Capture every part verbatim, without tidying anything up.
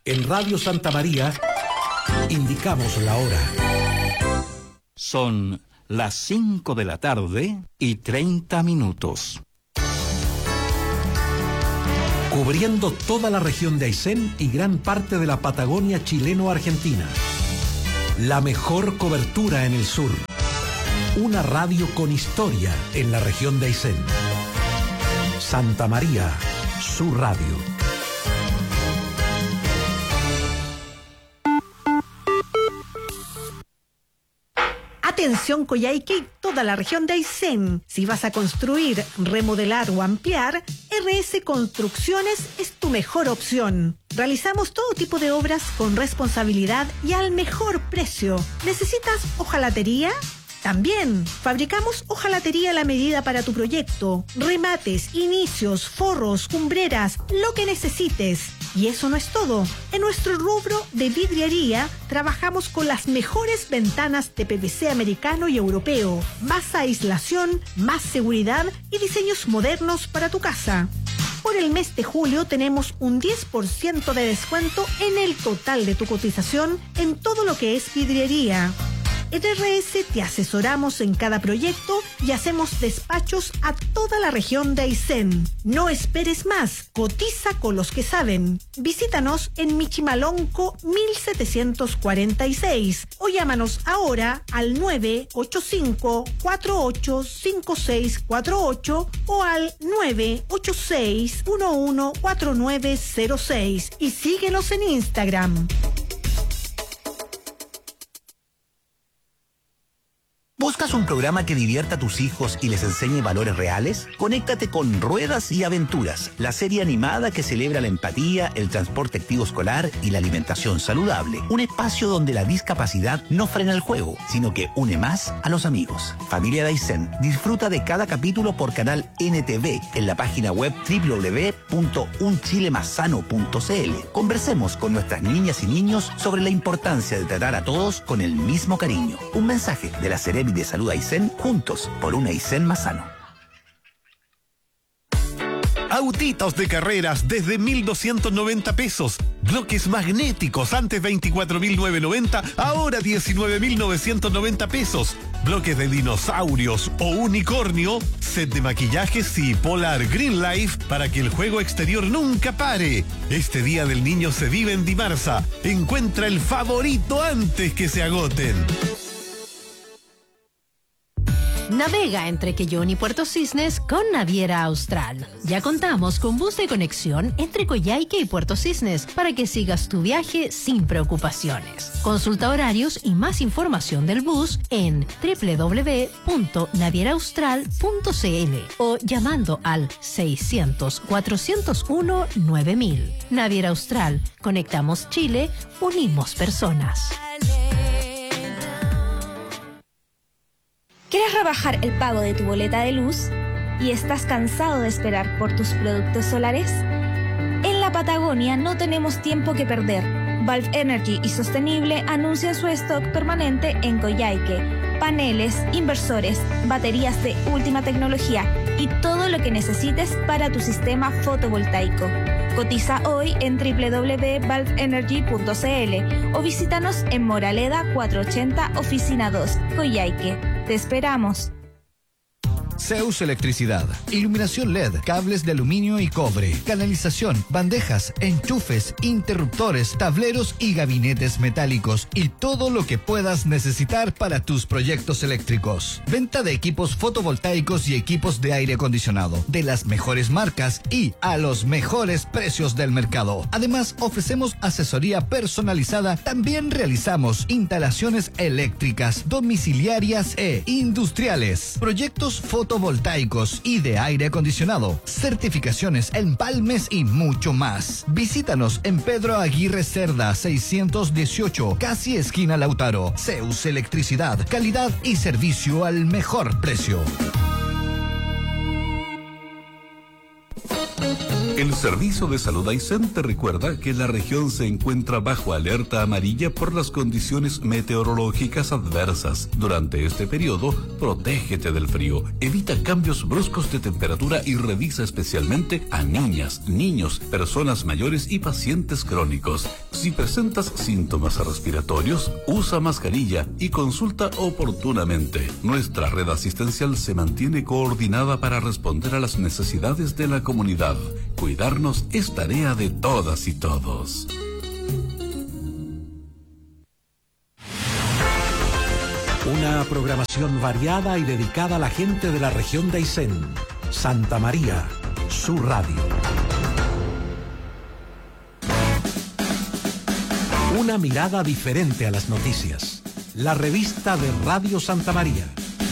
En Radio Santa María indicamos la hora. Son las cinco de la tarde y treinta minutos. Cubriendo toda la región de Aysén y gran parte de la Patagonia chileno-argentina. La mejor cobertura en el sur. Una radio con historia en la región de Aysén. Santa María, su radio. Atención Coyhaique y toda la región de Aysén. Si vas a construir, remodelar o ampliar, R S Construcciones es tu mejor opción. Realizamos todo tipo de obras con responsabilidad y al mejor precio. ¿Necesitas hojalatería? También fabricamos hojalatería a la medida para tu proyecto, remates, inicios, forros, cumbreras, lo que necesites. Y eso no es todo. En nuestro rubro de vidriería trabajamos con las mejores ventanas de P V C americano y europeo, más aislación, más seguridad y diseños modernos para tu casa. Por el mes de julio tenemos un diez por ciento de descuento en el total de tu cotización en todo lo que es vidriería. En R S te asesoramos en cada proyecto y hacemos despachos a toda la región de Aysén. No esperes más, cotiza con los que saben. Visítanos en Michimalonco mil setecientos cuarenta y seis o llámanos ahora al nueve ocho cinco, cuatro ocho cinco seis cuatro ocho o al nueve ocho seis, uno uno cuatro nueve cero seis y síguenos en Instagram. ¿Buscas un programa que divierta a tus hijos y les enseñe valores reales? Conéctate con Ruedas y Aventuras, la serie animada que celebra la empatía, el transporte activo escolar y la alimentación saludable. Un espacio donde la discapacidad no frena el juego, sino que une más a los amigos. Familia de Aysén, disfruta de cada capítulo por canal N T V en la página web doble u doble u doble u punto un chile más sano punto c l. Conversemos con nuestras niñas y niños sobre la importancia de tratar a todos con el mismo cariño. Un mensaje de la Seremi de Salud Aysén, juntos por un Aysén más sano. Autitos de carreras desde mil doscientos noventa pesos. Bloques magnéticos antes veinticuatro mil novecientos noventa, ahora diecinueve mil novecientos noventa pesos. Bloques de dinosaurios o unicornio, set de maquillajes y Polar Green Life para que el juego exterior nunca pare. Este Día del Niño se vive en Dimarsa. Encuentra el favorito antes que se agoten. Navega entre Quellón y Puerto Cisnes con Naviera Austral. Ya contamos con bus de conexión entre Coyhaique y Puerto Cisnes para que sigas tu viaje sin preocupaciones. Consulta horarios y más información del bus en doble u doble u doble u punto naviera austral punto c l o llamando al seiscientos, cuatrocientos uno, nueve mil. Naviera Austral. Conectamos Chile, unimos personas. ¿Quieres rebajar el pago de tu boleta de luz y estás cansado de esperar por tus productos solares? En la Patagonia no tenemos tiempo que perder. Valve Energy y Sostenible anuncian su stock permanente en Coyhaique. Paneles, inversores, baterías de última tecnología y todo lo que necesites para tu sistema fotovoltaico. Cotiza hoy en doble u doble u doble u punto valve energy punto c l o visítanos en Moraleda cuatrocientos ochenta, Oficina dos, Coyhaique. Te esperamos. Zeus Electricidad, iluminación L E D, cables de aluminio y cobre, canalización, bandejas, enchufes, interruptores, tableros y gabinetes metálicos y todo lo que puedas necesitar para tus proyectos eléctricos. Venta de equipos fotovoltaicos y equipos de aire acondicionado de las mejores marcas y a los mejores precios del mercado. Además, ofrecemos asesoría personalizada. También realizamos instalaciones eléctricas, domiciliarias e industriales, proyectos fotovoltaicos fotovoltaicos y de aire acondicionado, certificaciones, empalmes y mucho más. Visítanos en Pedro Aguirre Cerda seiscientos dieciocho, casi esquina Lautaro. Zeus Electricidad, calidad y servicio al mejor precio. El Servicio de Salud Aysén te recuerda que la región se encuentra bajo alerta amarilla por las condiciones meteorológicas adversas. Durante este periodo, protégete del frío, evita cambios bruscos de temperatura y revisa especialmente a niñas, niños, personas mayores y pacientes crónicos. Si presentas síntomas respiratorios, usa mascarilla y consulta oportunamente. Nuestra red asistencial se mantiene coordinada para responder a las necesidades de la comunidad. Cuidarnos es tarea de todas y todos. Una programación variada y dedicada a la gente de la región de Aysén. Santa María, su radio. Una mirada diferente a las noticias. La revista de Radio Santa María.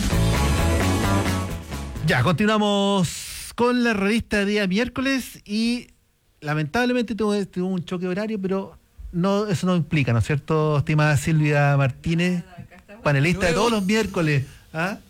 Ya, continuamos con la revista de día miércoles y lamentablemente tuvo, tuvo un choque horario, pero no, eso no implica, ¿no es cierto, estimada Silvia Martínez, panelista de todos los miércoles? ¿Ah?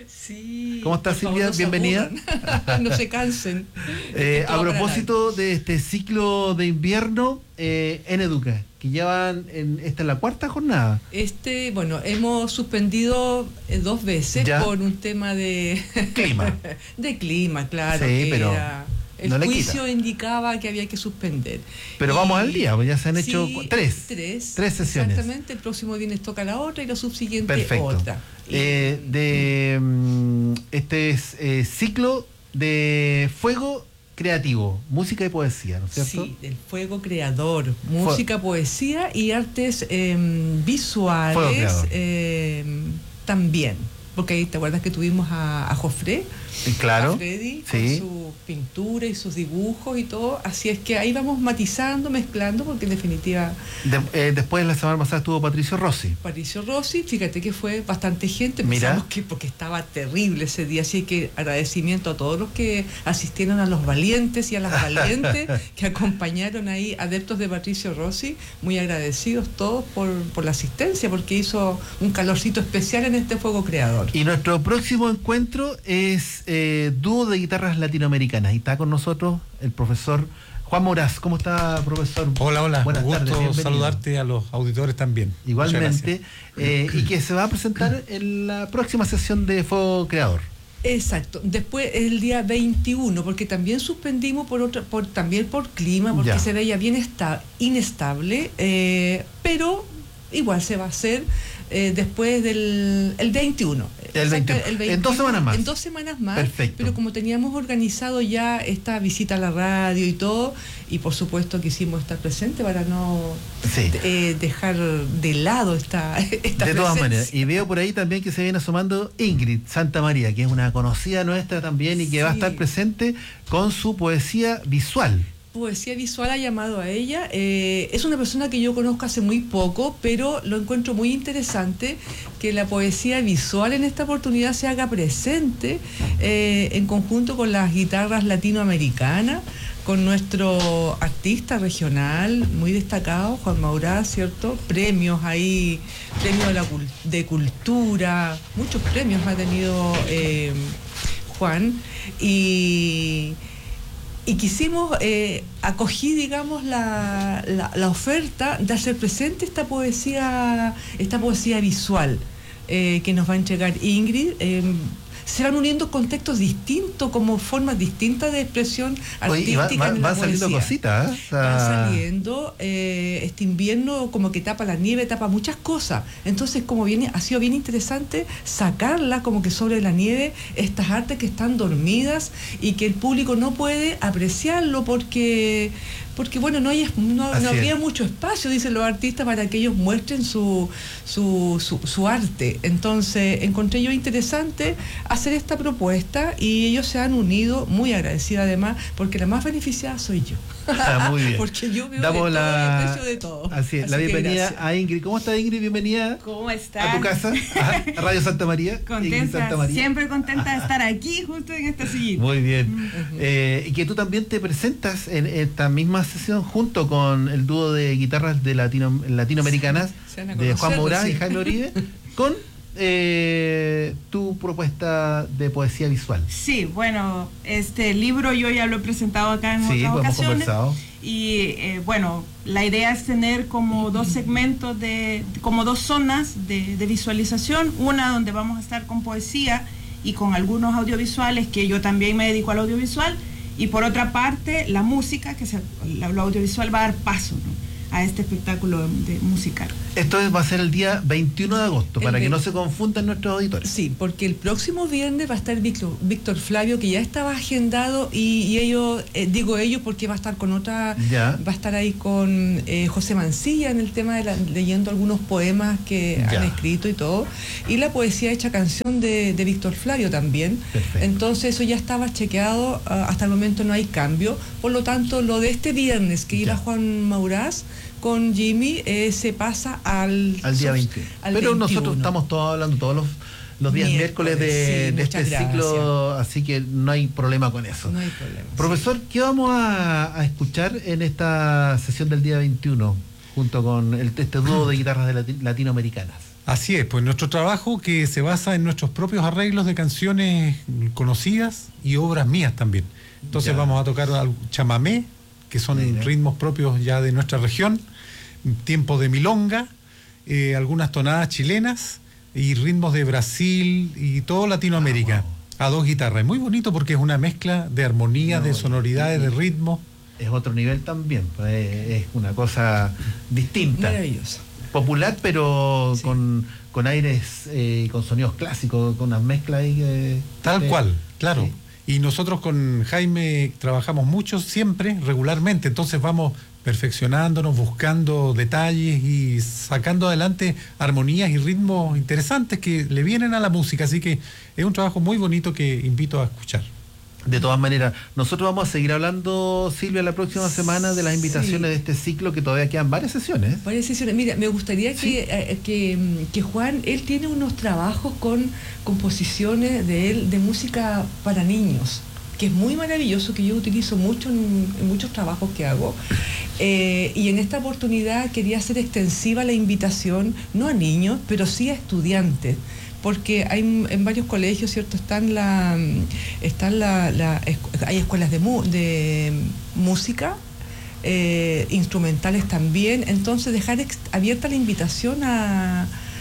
Sí. ¿Cómo estás, Silvia? No Bienvenida. No se cansen. Eh, a propósito de este ciclo de invierno eh, en Educa, que llevan, en, esta es la cuarta jornada. Este, bueno, hemos suspendido eh, dos veces ¿Ya? Por un tema de clima. De clima, claro. Sí, que pero era, el no le juicio quita. Indicaba que había que suspender. Pero y, vamos al día, pues ya se han hecho sí, tres. Tres. Tres sesiones. Exactamente, el próximo viernes toca la otra y la subsiguiente Perfecto. otra. Eh, de mm, este es, eh, ciclo de fuego creativo, música y poesía, ¿no es cierto? Sí, del fuego creador, música, poesía y artes eh, visuales eh, también. Porque ahí te acuerdas que tuvimos a, a Jofré, claro, a Freddy, sí, con su pintura y sus dibujos y todo. Así es que ahí vamos matizando, mezclando, porque en definitiva... De, eh, después la semana pasada estuvo Patricio Rossi. Patricio Rossi, fíjate que fue bastante gente. Mira. Pensamos que porque estaba terrible ese día, así que agradecimiento a todos los que asistieron, a los valientes y a las valientes que acompañaron ahí, adeptos de Patricio Rossi, muy agradecidos todos por, por la asistencia, porque hizo un calorcito especial en este fuego creador. Y nuestro próximo encuentro es eh, dúo de guitarras latinoamericanas. Y está con nosotros el profesor Juan Moraz. ¿Cómo está, profesor? Hola, hola. Buenas Un gusto tardes, bienvenido. saludarte, a los auditores también. Igualmente. Eh, y que se va a presentar en la próxima sesión de Fuego Creador. Exacto, después el día veintiuno, porque también suspendimos por otra, por también por clima, porque Ya. se veía bien esta, inestable, eh, pero igual se va a hacer eh, después del el veintiuno. El veintiuno. El En dos semanas más. En dos semanas más. Perfecto. Pero como teníamos organizado ya esta visita a la radio y todo, y por supuesto quisimos estar presentes para no Sí. eh, dejar de lado esta, esta De todas presencia. maneras. Y veo por ahí también que se viene asomando Ingrid Santa María, que es una conocida nuestra también y que Sí. va a estar presente con su poesía visual. Poesía visual ha llamado a ella. Eh, es una persona que yo conozco hace muy poco, pero lo encuentro muy interesante que la poesía visual en esta oportunidad se haga presente eh, en conjunto con las guitarras latinoamericanas, con nuestro artista regional muy destacado, Juan Maurá, ¿cierto? Premios ahí, premios de, la cul- de cultura, muchos premios ha tenido eh, Juan. Y... Y quisimos, eh, acogí, digamos, la, la, la oferta de hacer presente esta poesía, esta poesía visual eh, que nos va a entregar Ingrid. Eh, se van uniendo contextos distintos, como formas distintas de expresión artística. Oye, y va- va- en la van saliendo poesía. cositas, ¿eh? O sea, Van saliendo, eh, este invierno como que tapa la nieve, tapa muchas cosas. Entonces, como viene, ha sido bien interesante sacarlas como que sobre la nieve, estas artes que están dormidas y que el público no puede apreciarlo porque... porque bueno, no hay no, Así no habría es. mucho espacio, dicen los artistas, para que ellos muestren su, su, su, su arte. Entonces encontré yo interesante hacer esta propuesta y ellos se han unido, muy agradecida además, porque la más beneficiada soy yo. Ah, muy bien. Porque yo veo Damos de la... todo y aprecio de todo. Así es, Así la que bienvenida gracias. a Ingrid. ¿Cómo está, Ingrid? Bienvenida ¿Cómo está? a tu casa, a Radio Santa María. Ingrid Contenta, Santa María. siempre contenta de estar aquí, justo en esta sillita. Muy bien. Eh, y que tú también te presentas en esta misma sesión junto con el dúo de guitarras de latino, latinoamericanas Se van a de Juan conocer, Mourá sí. y Jaime Oribe, con eh, tu propuesta de poesía visual. Sí, bueno, este libro yo ya lo he presentado acá en sí, otras hemos ocasiones. Conversado. Y eh, bueno, la idea es tener como dos segmentos, de, como dos zonas de, de visualización. Una donde vamos a estar con poesía y con algunos audiovisuales, que yo también me dedico al audiovisual. Y por otra parte, la música, que se, la, lo audiovisual va a dar paso, ¿no?, a este espectáculo de, de musical. Esto es, va a ser el día veintiuno de agosto, El para que ve- no se confundan nuestros auditores. Sí, porque el próximo viernes va a estar Víctor, Víctor Flavio, que ya estaba agendado, y, y ellos, eh, digo ellos porque va a estar con otra, Ya. va a estar ahí con eh, José Mancilla en el tema de la, leyendo algunos poemas que Ya. han escrito y todo, y la poesía hecha canción de, de Víctor Flavio también. Perfecto. Entonces eso ya estaba chequeado, uh, hasta el momento no hay cambio, por lo tanto lo de este viernes que iba Ya. Juan Mauraz con Jimmy eh, se pasa al, Al día veintiuno. al Pero veintiuno. nosotros estamos todos hablando todos los, los días miércoles, Miércoles, de, sí, de este muchas ciclo, así que no hay problema con eso. No hay problema. Profesor, ¿qué vamos a, a escuchar en esta sesión del día veintiuno junto con el, este dúo de guitarras de lati- latinoamericanas? Así es, pues nuestro trabajo que se basa en nuestros propios arreglos de canciones conocidas y obras mías también. Entonces Ya. vamos a tocar al chamamé, que son Mira. ritmos propios ya de nuestra región, tiempo de milonga, eh, algunas tonadas chilenas y ritmos de Brasil y todo Latinoamérica, a dos guitarras. Es muy bonito porque es una mezcla de armonías, No, de sonoridades, y- de ritmos. Es otro nivel también, pues, es una cosa distinta. Maravilloso. Popular, pero Sí. con, con aires eh, y con sonidos clásicos, con unas mezclas ahí. eh, Tal eh, cual, claro. sí. Y nosotros con Jaime trabajamos mucho, siempre, regularmente, entonces vamos perfeccionándonos, buscando detalles y sacando adelante armonías y ritmos interesantes que le vienen a la música, así que es un trabajo muy bonito que invito a escuchar. De todas maneras, nosotros vamos a seguir hablando, Silvia, la próxima semana de las invitaciones Sí. de este ciclo, que todavía quedan varias sesiones. Varias sesiones. Mira, me gustaría que, eh, que, mm, que Juan, él tiene unos trabajos con composiciones de él de música para niños, que es muy maravilloso, que yo utilizo mucho en, en muchos trabajos que hago. Eh, y en esta oportunidad quería hacer extensiva la invitación, no a niños, pero sí a estudiantes. Porque hay m- en varios colegios, ¿cierto? Están la, están la, la escu- hay escuelas de, mu- de música, eh, instrumentales también. Entonces dejar ex- abierta la invitación a,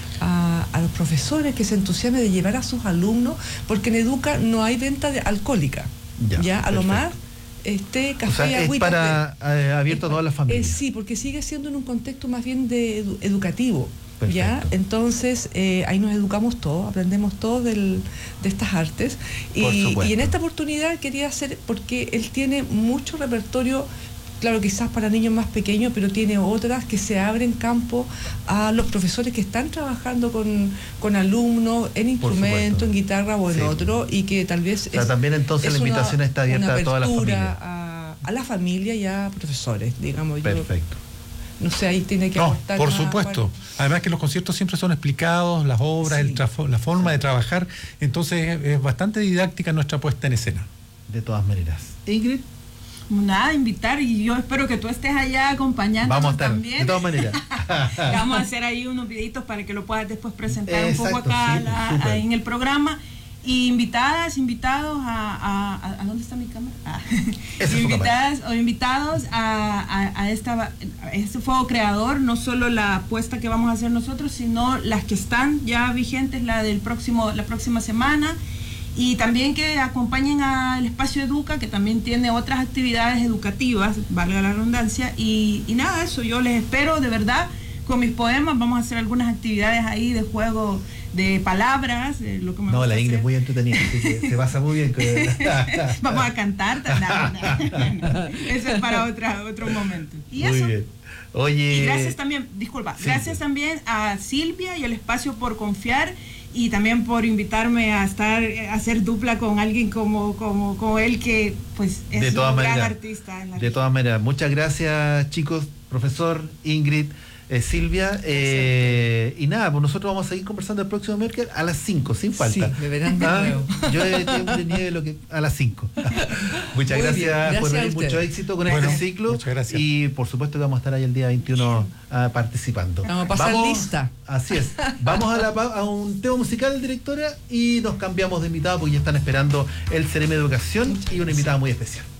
a, a los profesores que se entusiasmen de llevar a sus alumnos, porque en Educa no hay venta de alcohólica. Ya, Ya, a lo perfecto. más este café O sea, y es agüita, para eh, abierto a todas las eh, familias. sí, porque sigue siendo en un contexto más bien de edu- educativo. Perfecto. ¿Ya? Entonces, eh, ahí nos educamos todos, aprendemos todos del, de estas artes. Por Y, supuesto. y en esta oportunidad quería hacer, porque él tiene mucho repertorio, claro, quizás para niños más pequeños, pero tiene otras que se abren campo a los profesores que están trabajando con, con alumnos en Por supuesto. instrumento, en guitarra o en Sí. otro, y que tal vez O sea, también entonces la una- invitación está abierta una a todas las apertura familias. A, a la familia y a profesores, digamos. Yo, Perfecto. no sé, ahí tiene que No, aportar por más, supuesto. Además que los conciertos siempre son explicados, las obras, Sí. el trafo- la forma de trabajar, entonces es, es bastante didáctica nuestra puesta en escena. De todas maneras. Ingrid, Nada, invitar, y yo espero que tú estés allá acompañándonos vamos a estar. también. De todas maneras. Vamos a hacer ahí unos videitos para que lo puedas después presentar un Exacto, poco acá sí, la- súper. ahí en el programa. Y invitadas, invitados a... ¿A, a, ¿a dónde está mi cámara? Ah. Esa es su invitadas o invitados a, a, a, esta, a este fuego creador, no solo la apuesta que vamos a hacer nosotros, sino las que están ya vigentes, la del próximo, la próxima semana. Y también que acompañen al Espacio Educa, que también tiene otras actividades educativas, valga la redundancia. Y, y nada, eso, yo les espero, de verdad, con mis poemas. Vamos a hacer algunas actividades ahí de juego de palabras, eh, lo que me no, gusta la Ingrid hacer. es muy entretenida, así que se pasa muy bien. con- Vamos a cantar. No, no, no. Eso es para otra, otro momento. Y Muy eso. bien. Oye. Y gracias también, disculpa, Sí, gracias sí. también a Silvia y al Espacio por confiar y también por invitarme a estar, a hacer dupla con alguien como, como, como él, que pues es De todas un gran maneras. artista. En la De todas maneras, muchas gracias, chicos, profesor, Ingrid. eh, Silvia. Eh, y nada, pues nosotros vamos a seguir conversando el próximo miércoles a las cinco, sin falta. Sí, me verán de nuevo. Yo he tenido nieve lo que a las cinco. Muchas Muy gracias, bien, gracias por a venir, usted. mucho éxito con Bueno, este ciclo. muchas gracias. Y por supuesto que vamos a estar ahí el día veintiuno ah, participando. Vamos a pasar lista. Así es. Vamos a, la, pa- a un tema musical, directora, y nos cambiamos de invitado porque ya están esperando el C N M de Educación y una invitada muy especial.